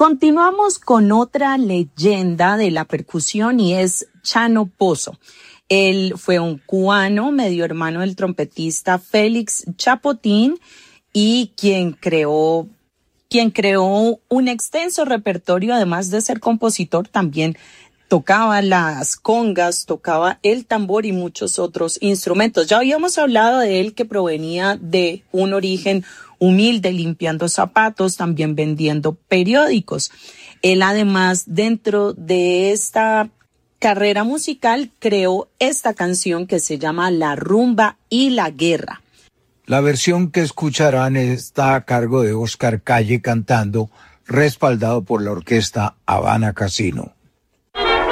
Continuamos con otra leyenda de la percusión y es Chano Pozo. Él fue un cubano, medio hermano del trompetista Félix Chapotín y quien creó un extenso repertorio, además de ser compositor, también tocaba las congas, tocaba el tambor y muchos otros instrumentos. Ya habíamos hablado de él, que provenía de un origen humilde, limpiando zapatos, también vendiendo periódicos. Él, además, dentro de esta carrera musical, creó esta canción que se llama La Rumba y la Guerra. La versión que escucharán está a cargo de Oscar Calle cantando, respaldado por la orquesta Habana Casino.